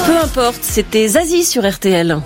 Peu importe, c'était Zazie sur RTL.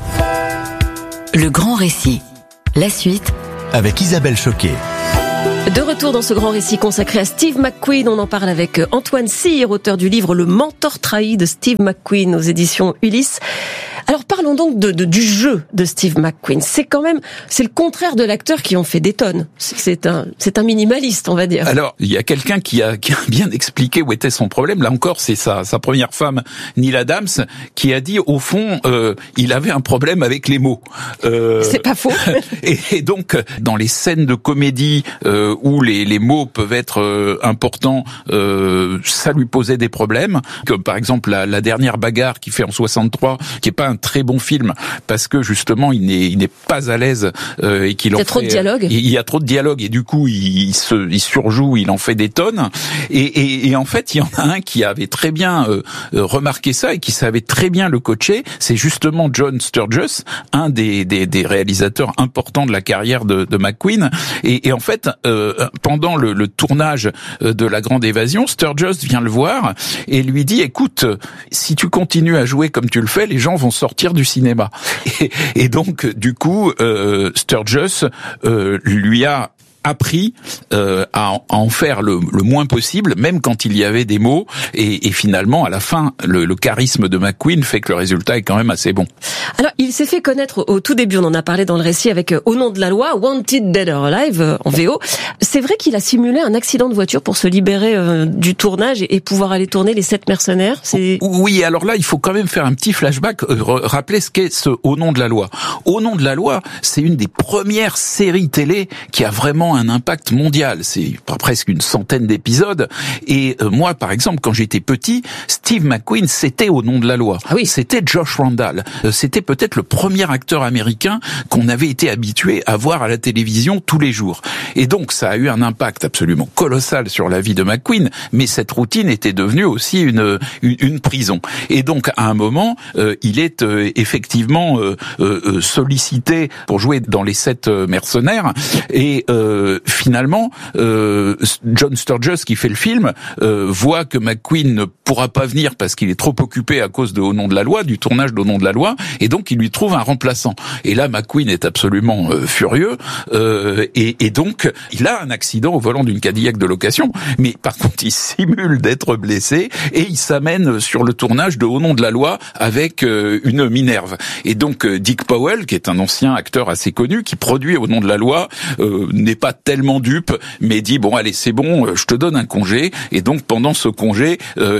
Le grand récit. La suite avec Isabelle Choquet. De retour dans ce grand récit consacré à Steve McQueen, on en parle avec Antoine Cyr, auteur du livre Le mentor trahi de Steve McQueen aux éditions Ulysse. Alors parlons donc du jeu de Steve McQueen. C'est le contraire de l'acteur qui en fait des tonnes. C'est un minimaliste, on va dire. Alors, il y a quelqu'un qui a bien expliqué où était son problème. Là encore, c'est sa première femme, Neil Adams, qui a dit, au fond, il avait un problème avec les mots. C'est pas faux. Et donc, dans les scènes de comédie où les mots peuvent être importants, ça lui posait des problèmes. Comme par exemple la dernière bagarre qu'il fait en 63, qui est pas un très bon film parce que justement il n'est pas à l'aise et qu'il en fait. Il y a trop de dialogue. Il y a trop de dialogue et du coup il surjoue, il en fait des tonnes. Et en fait il y en a un qui avait très bien remarqué ça et qui savait très bien le coacher. C'est justement John Sturges, un des réalisateurs importants de la carrière de McQueen. Et en fait pendant le tournage de La Grande Évasion, Sturges vient le voir et lui dit, écoute, si tu continues à jouer comme tu le fais, les gens vont sortir du cinéma. Et donc, du coup, Sturges lui a appris à en faire le moins possible, même quand il y avait des mots, et finalement, à la fin, le charisme de McQueen fait que le résultat est quand même assez bon. Alors, il s'est fait connaître au tout début, on en a parlé dans le récit avec Au nom de la loi, Wanted Dead or Alive, en VO. C'est vrai qu'il a simulé un accident de voiture pour se libérer du tournage et pouvoir aller tourner Les 7 mercenaires. Oui, alors là, il faut quand même faire un petit flashback, rappeler ce qu'est ce Au nom de la loi. Au nom de la loi, c'est une des premières séries télé qui a vraiment un impact mondial. C'est presque une centaine d'épisodes. Et moi, par exemple, quand j'étais petit, Steve McQueen, c'était Au nom de la loi. Ah oui. C'était Josh Randall. C'était peut-être le premier acteur américain qu'on avait été habitué à voir à la télévision tous les jours. Et donc, ça a eu un impact absolument colossal sur la vie de McQueen, mais cette routine était devenue aussi une prison. Et donc, à un moment, il est effectivement sollicité pour jouer dans Les 7 mercenaires. Et finalement, John Sturges, qui fait le film, voit que McQueen ne pourra pas venir parce qu'il est trop occupé à cause de Au nom de la loi, du tournage d'Au nom de la loi, et donc il lui trouve un remplaçant. Et là, McQueen est absolument furieux, et donc il a un accident au volant d'une Cadillac de location, mais par contre il simule d'être blessé et il s'amène sur le tournage de Au nom de la loi avec une Minerve. Et donc Dick Powell, qui est un ancien acteur assez connu, qui produit Au nom de la loi, n'est pas tellement dupe, mais dit bon allez c'est bon, je te donne un congé. Et donc pendant ce congé,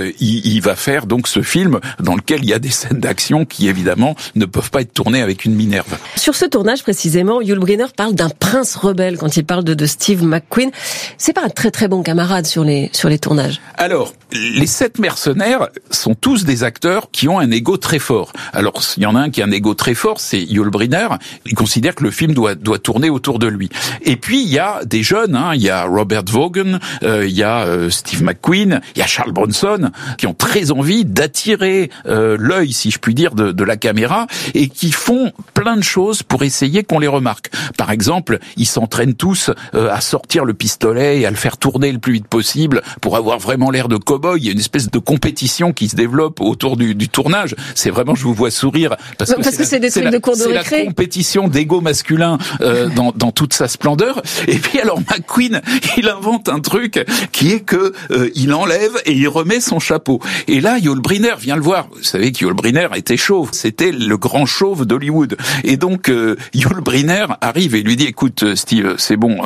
il va faire donc ce film dans lequel il y a des scènes d'action qui évidemment ne peuvent pas être tournées avec une Minerve. Sur ce tournage précisément, Yul Brynner parle d'un prince rebelle quand il parle de Steve McQueen. C'est pas un très très bon camarade sur les tournages. Alors, les 7 mercenaires sont tous des acteurs qui ont un ego très fort. Alors, il y en a un qui a un ego très fort, c'est Yul Brynner. Il considère que le film doit tourner autour de lui. Et puis, il y a des jeunes, il y a Robert Vaughan, il y a Steve McQueen, il y a Charles Bronson, qui ont très envie d'attirer l'œil, si je puis dire, de la caméra, et qui font plein de choses pour essayer qu'on les remarque. Par exemple, ils s'entraînent tous à sortir le pistolet et à le faire tourner le plus vite possible pour avoir vraiment l'air de cow-boy. Il y a une espèce de compétition qui se développe autour du tournage. C'est vraiment, je vous vois sourire, parce que c'est des trucs de cours de récré. C'est la compétition d'ego masculin dans toute sa splendeur. Et puis alors McQueen, il invente un truc qui est que il enlève et il remet son chapeau. Et là, Yul Brynner vient le voir. Vous savez que Yul Brynner était chauve. C'était le grand chauve d'Hollywood. Et donc Yul Brynner arrive et lui dit, écoute Steve, c'est bon,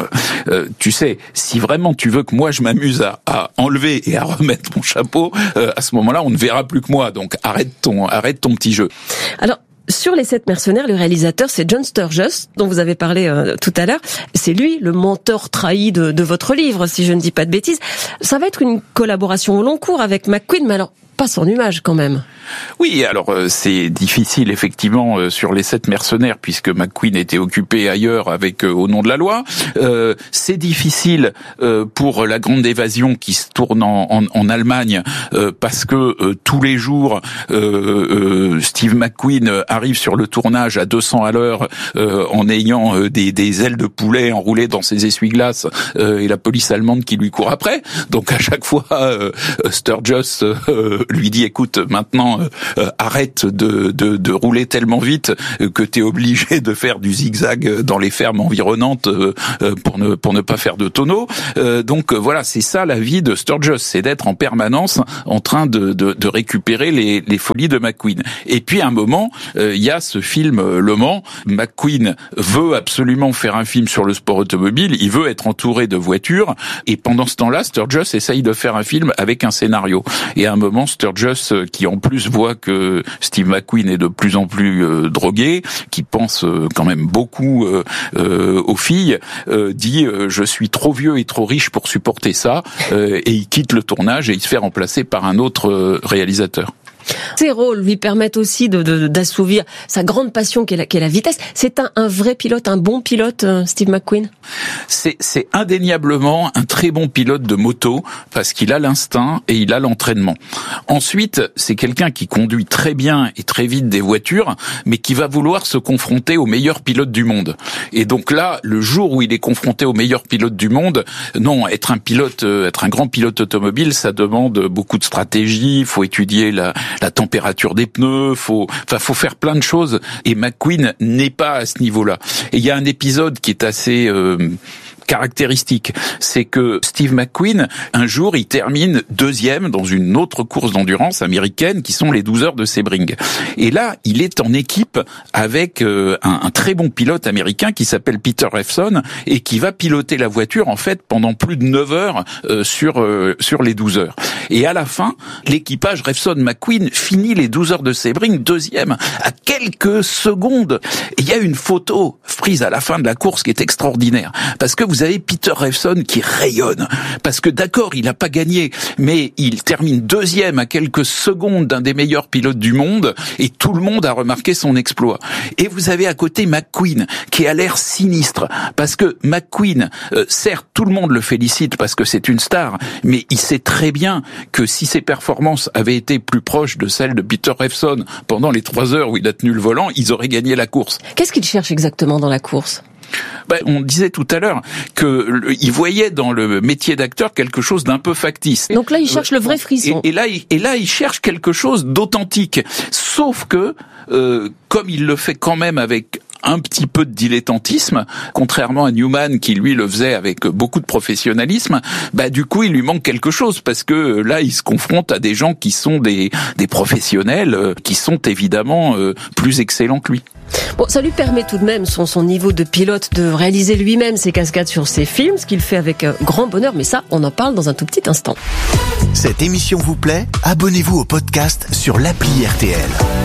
tu sais, si vraiment tu veux que moi je m'amuse à enlever et à remettre mon chapeau, à ce moment-là, on ne verra plus que moi. Donc arrête ton petit jeu. Alors, sur Les 7 mercenaires, le réalisateur, c'est John Sturges, dont vous avez parlé tout à l'heure. C'est lui, le mentor trahi de votre livre, si je ne dis pas de bêtises. Ça va être une collaboration au long cours avec McQueen, mais alors pas son image quand même. Oui, alors c'est difficile effectivement sur Les 7 mercenaires puisque McQueen était occupé ailleurs avec Au nom de la loi. C'est difficile pour La Grande Évasion qui se tourne en Allemagne parce que tous les jours Steve McQueen arrive sur le tournage à 200 à l'heure en ayant des ailes de poulet enroulées dans ses essuie-glaces et la police allemande qui lui court après. Donc à chaque fois Sturges lui dit écoute, maintenant arrête de rouler tellement vite que t'es obligé de faire du zigzag dans les fermes environnantes pour ne pas faire de tonneau. Donc voilà, c'est ça la vie de Sturgis, c'est d'être en permanence en train de récupérer les folies de McQueen. Et puis à un moment, il y a ce film Le Mans. McQueen veut absolument faire un film sur le sport automobile, il veut être entouré de voitures, et pendant ce temps-là, Sturgis essaye de faire un film avec un scénario. Et à un moment, Sturgis, qui en plus voit que Steve McQueen est de plus en plus drogué, qui pense quand même beaucoup aux filles, dit je suis trop vieux et trop riche pour supporter ça, et il quitte le tournage et il se fait remplacer par un autre réalisateur. Ces rôles lui permettent aussi d'assouvir sa grande passion qui est la vitesse. C'est un vrai pilote, un bon pilote, Steve McQueen? C'est indéniablement un très bon pilote de moto parce qu'il a l'instinct et il a l'entraînement. Ensuite, c'est quelqu'un qui conduit très bien et très vite des voitures, mais qui va vouloir se confronter aux meilleurs pilotes du monde. Et donc là, le jour où il est confronté aux meilleurs pilotes du monde, non, être un grand pilote automobile, ça demande beaucoup de stratégie, il faut étudier la température des pneus, faut faire plein de choses, et McQueen n'est pas à ce niveau-là. Et il y a un épisode qui est assez caractéristique, c'est que Steve McQueen, un jour, il termine deuxième dans une autre course d'endurance américaine qui sont les 12 heures de Sebring. Et là, il est en équipe avec un très bon pilote américain qui s'appelle Peter Revson et qui va piloter la voiture en fait pendant plus de 9 heures sur les 12 heures. Et à la fin, l'équipage Revson-McQueen finit les 12 heures de Sebring deuxième à quelques secondes. Et il y a une photo prise à la fin de la course qui est extraordinaire parce que vous avez Peter Revson qui rayonne, parce que d'accord, il n'a pas gagné, mais il termine deuxième à quelques secondes d'un des meilleurs pilotes du monde, et tout le monde a remarqué son exploit. Et vous avez à côté McQueen, qui a l'air sinistre, parce que McQueen, certes, tout le monde le félicite parce que c'est une star, mais il sait très bien que si ses performances avaient été plus proches de celles de Peter Revson pendant les 3 heures où il a tenu le volant, ils auraient gagné la course. Qu'est-ce qu'il cherche exactement dans la course ? On disait tout à l'heure qu'il voyait dans le métier d'acteur quelque chose d'un peu factice. Donc là, il cherche le vrai frisson. Et là, il cherche quelque chose d'authentique. Sauf que, comme il le fait quand même avec un petit peu de dilettantisme, contrairement à Newman qui lui le faisait avec beaucoup de professionnalisme, du coup il lui manque quelque chose parce que là il se confronte à des gens qui sont des professionnels qui sont évidemment plus excellents que lui. Bon, ça lui permet tout de même, son niveau de pilote, de réaliser lui-même ses cascades sur ses films, ce qu'il fait avec grand bonheur, mais ça, on en parle dans un tout petit instant. Cette émission vous plaît ? Abonnez-vous au podcast sur l'appli RTL.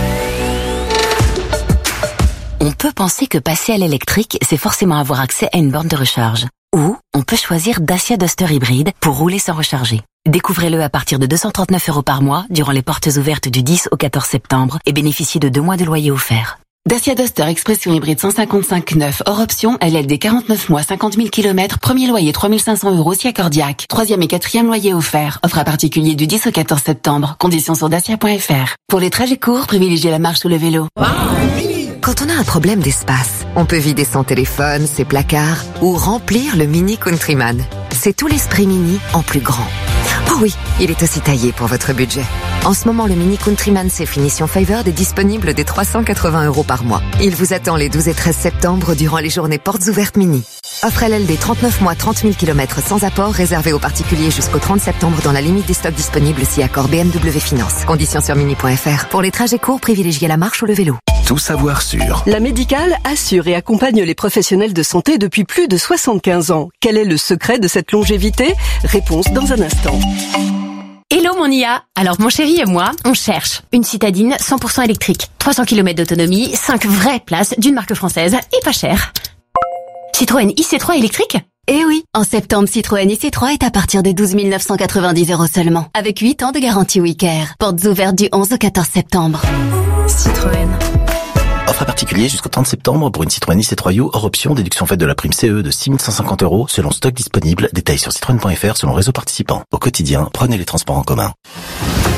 On peut penser que passer à l'électrique, c'est forcément avoir accès à une borne de recharge. Ou on peut choisir Dacia Duster hybride pour rouler sans recharger. Découvrez-le à partir de 239 € par mois durant les portes ouvertes du 10 au 14 septembre et bénéficiez de 2 mois de loyer offert. Dacia Duster Expression hybride 155 neuf, hors option, LLD 49 mois, 50 000 km, premier loyer 3 500 € si accordiaque. 3e et 4e loyer offert. Offre à particulier du 10 au 14 septembre. Conditions sur dacia.fr. Pour les trajets courts, privilégiez la marche ou le vélo. Quand on a un problème d'espace, on peut vider son téléphone, ses placards ou remplir le Mini Countryman. C'est tout l'esprit Mini en plus grand. Oh oui, il est aussi taillé pour votre budget. En ce moment, le Mini Countryman C finition Favored est disponible dès 380 € par mois. Il vous attend les 12 et 13 septembre durant les journées portes ouvertes Mini. Offre LLD 39 mois, 30 000 km sans apport, réservé aux particuliers jusqu'au 30 septembre dans la limite des stocks disponibles si accord BMW Finance. Conditions sur mini.fr. Pour les trajets courts, privilégiez la marche ou le vélo. Tout savoir sur. La Médicale assure et accompagne les professionnels de santé depuis plus de 75 ans. Quel est le secret de cette longévité ? Réponse dans un instant. Hello mon IA. Alors mon chéri et moi, on cherche une citadine 100% électrique, 300 km d'autonomie, 5 vraies places d'une marque française et pas cher. Citroën IC3 électrique ? Eh oui, en septembre, Citroën IC3 est à partir de 12 990 € seulement, avec 8 ans de garantie WeCare. Portes ouvertes du 11 au 14 septembre. Citroën. Offre à particulier jusqu'au 30 septembre pour une Citroën IC3 U hors option, déduction faite de la prime CE de 6 150 € selon stock disponible. Détails sur citroën.fr selon réseau participant. Au quotidien, prenez les transports en commun.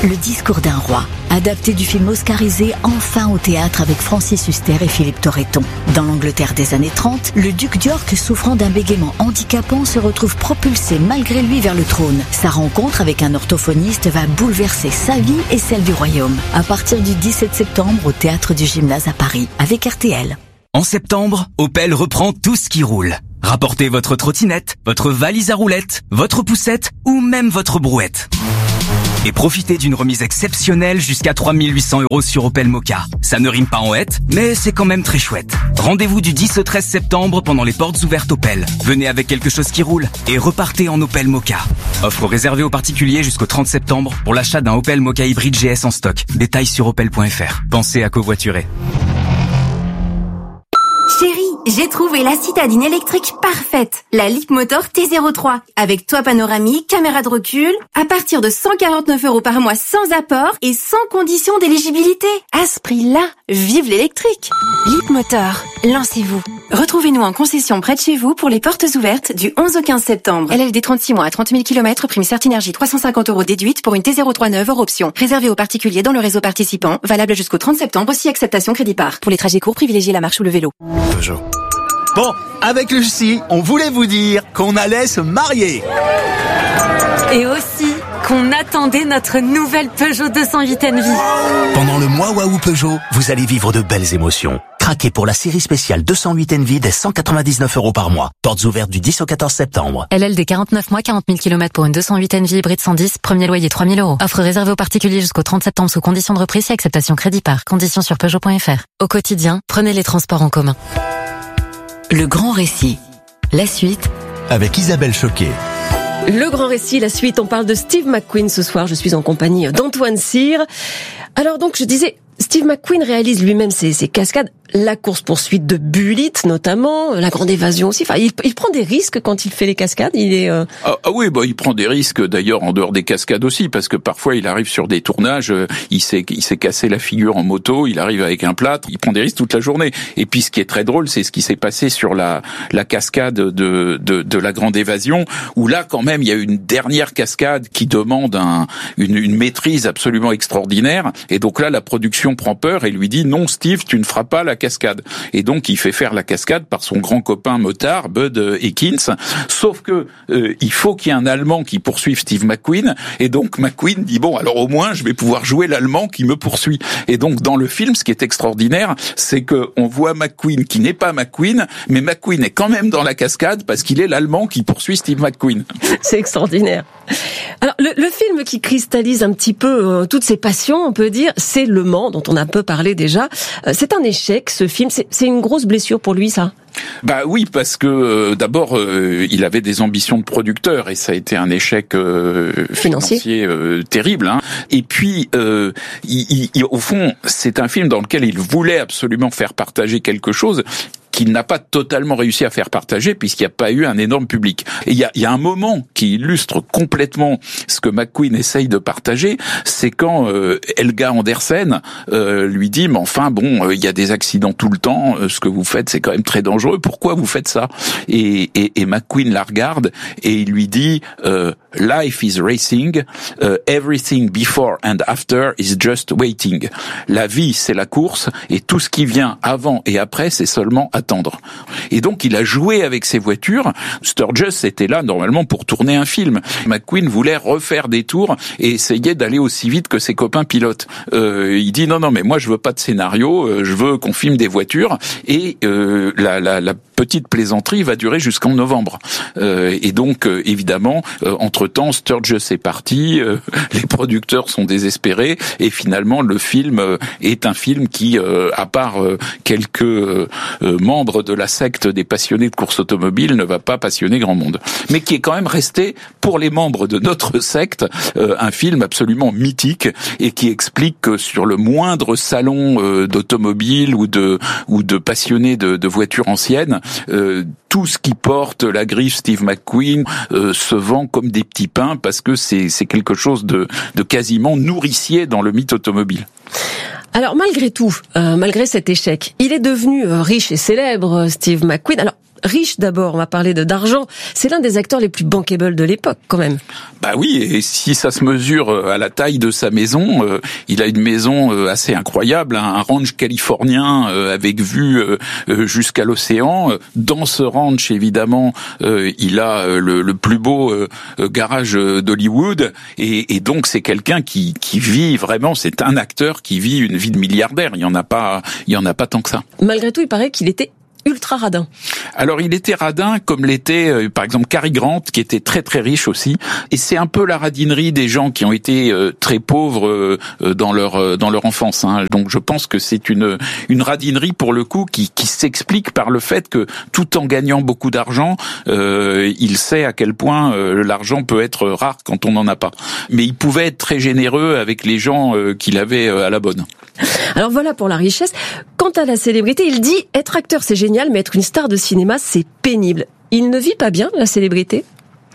Le discours d'un roi, adapté du film oscarisé enfin au théâtre avec Francis Huster et Philippe Torreton. Dans l'Angleterre des années 30, le duc d'York, souffrant d'un bégaiement handicapant, se retrouve propulsé malgré lui vers le trône. Sa rencontre avec un orthophoniste va bouleverser sa vie et celle du royaume. À partir du 17 septembre au Théâtre du Gymnase à Paris, avec RTL. En septembre, Opel reprend tout ce qui roule. Rapportez votre trottinette, votre valise à roulettes, votre poussette ou même votre brouette. Et profitez d'une remise exceptionnelle jusqu'à 3 800 € sur Opel Mokka. Ça ne rime pas en hête, mais c'est quand même très chouette. Rendez-vous du 10 au 13 septembre pendant les portes ouvertes Opel. Venez avec quelque chose qui roule et repartez en Opel Mokka. Offre réservée aux particuliers jusqu'au 30 septembre pour l'achat d'un Opel Mokka hybride GS en stock. Détails sur opel.fr. Pensez à covoiturer. Chérie, j'ai trouvé la citadine électrique parfaite, la Leapmotor T03, avec toit panoramique, caméra de recul, à partir de 149 € par mois sans apport et sans condition d'éligibilité. À ce prix-là, vive l'électrique. Leapmotor, lancez-vous. Retrouvez-nous en concession près de chez vous pour les portes ouvertes du 11 au 15 septembre. LLD 36 mois à 30 000 km, prime Certinergie 350 € déduite pour une T03 neuve hors option. Réservé aux particuliers dans le réseau participant, valable jusqu'au 30 septembre, aussi acceptation crédit par. Pour les trajets courts, privilégiez la marche ou le vélo. Peugeot. Bon, avec Lucie, on voulait vous dire qu'on allait se marier. Et aussi qu'on attendait notre nouvelle Peugeot 208 Envy. Pendant le mois Waouh Peugeot, vous allez vivre de belles émotions. Craquez pour la série spéciale 208 Envy dès 199 € par mois. Portes ouvertes du 10 au 14 septembre. LLD 49 mois, 40 000 km pour une 208 Envy hybride 110, premier loyer 3 000 €. Offre réservée aux particuliers jusqu'au 30 septembre sous condition de reprise et acceptation crédit par. Conditions sur Peugeot.fr. Au quotidien, prenez les transports en commun. Le grand récit. La suite. Avec Isabelle Choquet. Le grand récit, la suite, on parle de Steve McQueen ce soir. Je suis en compagnie d'Antoine Cyr. Alors donc, je disais, Steve McQueen réalise lui-même ses cascades, la course-poursuite de Bullitt notamment, la grande évasion aussi. Enfin, il prend des risques quand il fait les cascades. Il est oui, il prend des risques d'ailleurs en dehors des cascades aussi, parce que parfois il arrive sur des tournages, il s'est cassé la figure en moto, il arrive avec un plâtre, il prend des risques toute la journée. Et puis ce qui est très drôle, c'est ce qui s'est passé sur la cascade de la grande évasion, où là quand même il y a une dernière cascade qui demande une maîtrise absolument extraordinaire. Et donc là la production prend peur et lui dit non Steve, tu ne feras pas la cascade. Et donc il fait faire la cascade par son grand copain motard Bud Ekins. Sauf que il faut qu'il y ait un Allemand qui poursuive Steve McQueen. Et donc McQueen dit bon alors au moins je vais pouvoir jouer l'Allemand qui me poursuit. Et donc dans le film, ce qui est extraordinaire, c'est que on voit McQueen qui n'est pas McQueen, mais McQueen est quand même dans la cascade parce qu'il est l'Allemand qui poursuit Steve McQueen. C'est extraordinaire. Alors le film qui cristallise un petit peu toutes ses passions, on peut dire, c'est Le Mans, dont on a un peu parlé déjà. C'est un échec, ce film. C'est une grosse blessure pour lui, ça? Oui, parce que d'abord il avait des ambitions de producteur et ça a été un échec financier terrible. Et puis au fond, c'est un film dans lequel il voulait absolument faire partager quelque chose qu'il n'a pas totalement réussi à faire partager puisqu'il n'y a pas eu un énorme public. Et il y a un moment qui illustre complètement ce que McQueen essaye de partager, c'est quand Helga Andersen lui dit mais enfin bon, il y a des accidents tout le temps, ce que vous faites c'est quand même très dangereux, pourquoi vous faites ça? Et McQueen la regarde et il lui dit Life is racing, everything before and after is just waiting. La vie c'est la course et tout ce qui vient avant et après c'est seulement attendre. Et donc il a joué avec ses voitures. Sturgis était là normalement pour tourner un film. McQueen voulait refaire des tours et essayait d'aller aussi vite que ses copains pilotes. Il dit non mais moi je veux pas de scénario, je veux qu'on filme des voitures et la petite plaisanterie va durer jusqu'en novembre. Et donc évidemment entre-temps Sturgis est parti, les producteurs sont désespérés et finalement le film est un film qui à part quelques membre de la secte des passionnés de course automobile ne va pas passionner grand monde. Mais qui est quand même resté, pour les membres de notre secte, un film absolument mythique et qui explique que sur le moindre salon d'automobile ou de passionnés de voitures anciennes, tout ce qui porte la griffe Steve McQueen se vend comme des petits pains parce que c'est quelque chose de quasiment nourricier dans le mythe automobile. Alors malgré tout, malgré cet échec, il est devenu riche et célèbre, Steve McQueen. Alors riche d'abord, on va parler d'argent. C'est l'un des acteurs les plus bankable de l'époque, quand même. Bah oui, et si ça se mesure à la taille de sa maison, il a une maison assez incroyable, un ranch californien avec vue jusqu'à l'océan. Dans ce ranch, évidemment, il a le plus beau garage d'Hollywood, et donc c'est quelqu'un qui vit vraiment, c'est un acteur qui vit une vie de milliardaire. Il y en a pas tant que ça. Malgré tout, il paraît qu'il était ultra radin. Alors il était radin comme l'était par exemple Cary Grant, qui était très très riche aussi, et c'est un peu la radinerie des gens qui ont été très pauvres dans leur enfance, hein. Donc je pense que c'est une radinerie pour le coup qui s'explique par le fait que tout en gagnant beaucoup d'argent, il sait à quel point l'argent peut être rare quand on n'en a pas. Mais il pouvait être très généreux avec les gens qu'il avait à la bonne. Alors voilà pour la richesse. Quant à la célébrité, il dit être acteur c'est génial, mais être une star de cinéma c'est pénible. Il ne vit pas bien la célébrité ?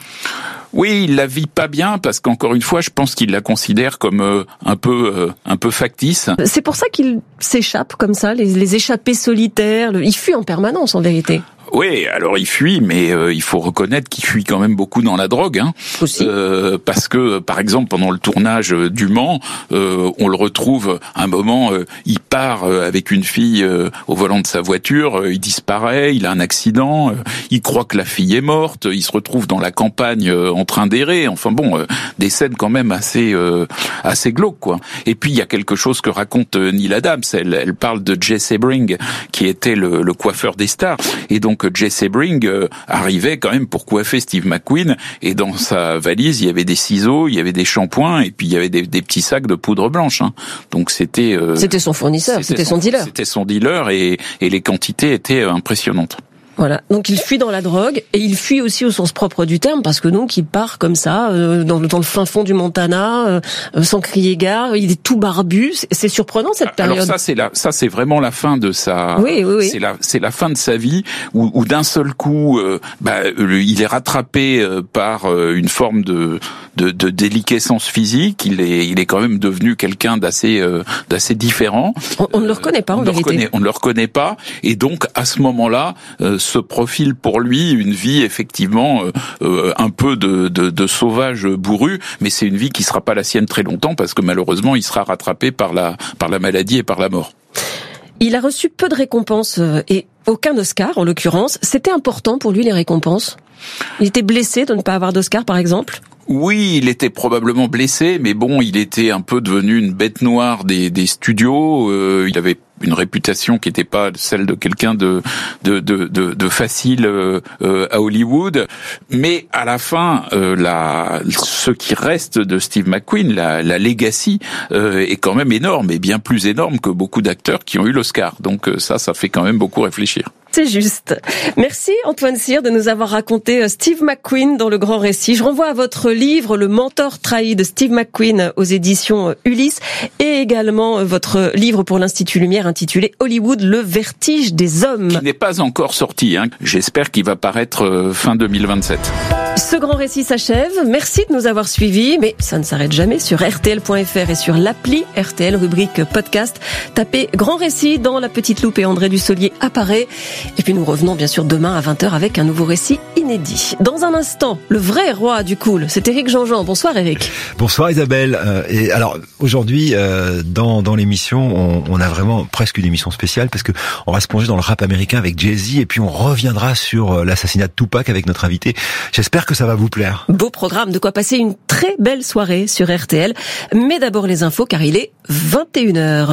Oui, il la vit pas bien parce qu'encore une fois, je pense qu'il la considère comme un peu factice. C'est pour ça qu'il s'échappe comme ça, les échappées solitaires. Il fuit en permanence en vérité. Oui, alors il fuit, mais il faut reconnaître qu'il fuit quand même beaucoup dans la drogue, hein. Aussi. Parce que, par exemple, pendant le tournage du Mans, on le retrouve un moment, il part avec une fille au volant de sa voiture, il disparaît, il a un accident, il croit que la fille est morte, il se retrouve dans la campagne en train d'errer. Enfin bon, des scènes quand même assez glauques, quoi. Et puis il y a quelque chose que raconte Neil Adams. Elle parle de Jay Sebring, qui était le coiffeur des stars, et donc Jay Sebring arrivait quand même pour coiffer Steve McQueen, et dans sa valise il y avait des ciseaux, il y avait des shampoings, et puis il y avait des petits sacs de poudre blanche, hein. Donc c'était son fournisseur, c'était son dealer. C'était son dealer, et les quantités étaient impressionnantes. Voilà, donc il fuit dans la drogue, et il fuit aussi au sens propre du terme, parce que donc il part comme ça, dans le fin fond du Montana, sans crier gare, il est tout barbu, c'est surprenant cette période. Alors ça c'est vraiment la fin de sa, oui. C'est la fin de sa vie, où d'un seul coup, il est rattrapé par une forme de déliquescence physique, il est quand même devenu quelqu'un d'assez différent. On ne le reconnaît pas en vérité. On ne le reconnaît pas, et donc à ce moment-là, se profile pour lui une vie effectivement un peu de sauvage bourru, mais c'est une vie qui sera pas la sienne très longtemps, parce que malheureusement il sera rattrapé par la maladie et par la mort. Il a reçu peu de récompenses et aucun Oscar en l'occurrence. C'était important pour lui les récompenses ? Il était blessé de ne pas avoir d'Oscar par exemple ? Oui, il était probablement blessé, mais bon, il était un peu devenu une bête noire des studios. Il avait une réputation qui n'était pas celle de quelqu'un de facile à Hollywood. Mais à la fin, ce qui reste de Steve McQueen, la legacy, est quand même énorme, et bien plus énorme que beaucoup d'acteurs qui ont eu l'Oscar. Donc ça fait quand même beaucoup réfléchir. C'est juste. Merci Antoine Cyr de nous avoir raconté Steve McQueen dans le grand récit. Je renvoie à votre livre Le mentor trahi de Steve McQueen aux éditions Ulysse, et également votre livre pour l'Institut Lumière intitulé Hollywood, le vertige des hommes. Qui n'est pas encore sorti, hein. J'espère qu'il va paraître fin 2027. Ce grand récit s'achève. Merci de nous avoir suivis, mais ça ne s'arrête jamais sur RTL.fr et sur l'appli RTL, rubrique podcast. Tapez grand récit dans la petite loupe et André Dussolier apparaît. Et puis nous revenons bien sûr demain à 20h avec un nouveau récit inédit. Dans un instant, le vrai roi du cool, c'est Éric Jean-Jean. Bonsoir Éric. Bonsoir Isabelle. Et alors aujourd'hui dans l'émission, on a vraiment presque une émission spéciale, parce que on va se plonger dans le rap américain avec Jay-Z, et puis on reviendra sur l'assassinat de Tupac avec notre invité. J'espère que ça va vous plaire. Beau programme, de quoi passer une très belle soirée sur RTL. Mais d'abord les infos, car il est 21h.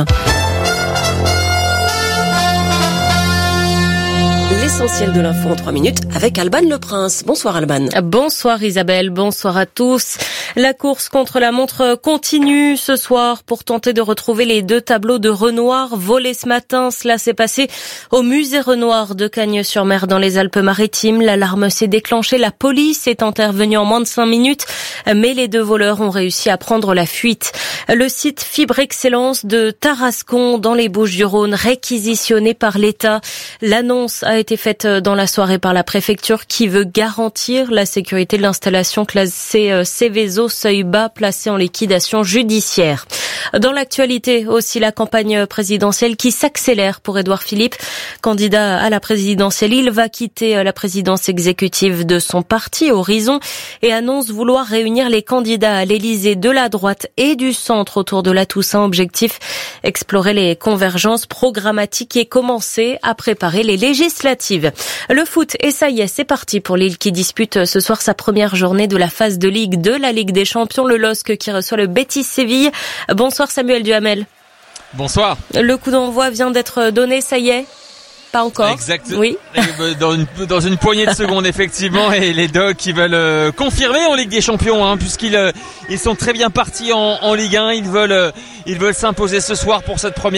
L'essentiel de l'info en 3 minutes avec Alban Le Prince. Bonsoir Alban. Bonsoir Isabelle, bonsoir à tous. La course contre la montre continue ce soir pour tenter de retrouver les 2 tableaux de Renoir volés ce matin. Cela s'est passé au musée Renoir de Cagnes-sur-Mer dans les Alpes-Maritimes. L'alarme s'est déclenchée, la police est intervenue en moins de 5 minutes, mais les 2 voleurs ont réussi à prendre la fuite. Le site Fibre Excellence de Tarascon dans les Bouches-du-Rhône réquisitionné par l'État. L'annonce a été faite dans la soirée par la préfecture qui veut garantir la sécurité de l'installation classée Céveso Ajaccio, seuil bas placé en liquidation judiciaire. Dans l'actualité aussi, la campagne présidentielle qui s'accélère pour Édouard Philippe. Candidat à la présidentielle, il va quitter la présidence exécutive de son parti Horizon et annonce vouloir réunir les candidats à l'Élysée de la droite et du centre autour de la Toussaint. Objectif, explorer les convergences programmatiques et commencer à préparer les législatives. Le foot, et ça y est, c'est parti pour Lille qui dispute ce soir sa première journée de la phase de Ligue de la Ligue des Champions. Le LOSC qui reçoit le Betis Séville. Bonsoir Samuel Duhamel. Bonsoir. Le coup d'envoi vient d'être donné, ça y est? Pas encore. Exactement. Oui. Dans une poignée de secondes, effectivement, et les Dogs qui veulent confirmer en Ligue des Champions, puisqu'ils sont très bien partis en Ligue 1. Ils veulent s'imposer ce soir pour cette première